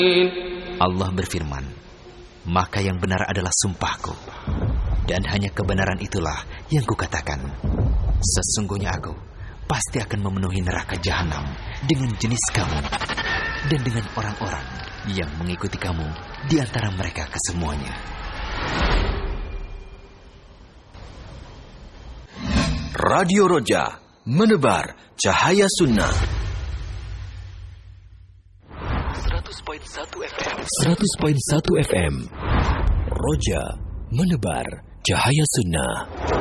Allah berfirman, maka yang benar adalah sumpahku, dan hanya kebenaran itulah yang kukatakan. Sesungguhnya aku pasti akan memenuhi neraka jahanam dengan jenis kamu dan dengan orang-orang yang mengikuti kamu di antara mereka kesemuanya. Radio Roja, menebar cahaya sunnah. 100.1 FM. Roja, menebar cahaya sunnah.